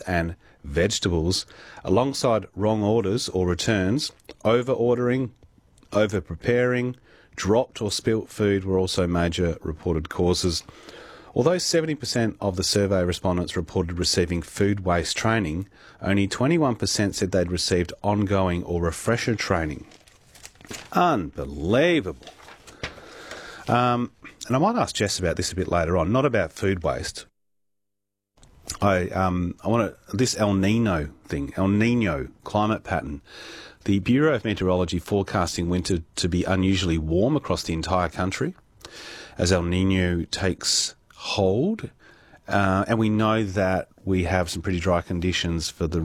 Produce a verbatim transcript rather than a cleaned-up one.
and vegetables, alongside wrong orders or returns. Over-ordering, over-preparing, dropped or spilt food were also major reported causes. Although seventy percent of the survey respondents reported receiving food waste training, only twenty-one percent said they'd received ongoing or refresher training. Unbelievable. Um, and I might ask Jess about this a bit later on, not about food waste. I um I want to this El Nino thing, El Nino climate pattern. The Bureau of Meteorology forecasting winter to be unusually warm across the entire country as El Nino takes hold, uh, and we know that we have some pretty dry conditions for the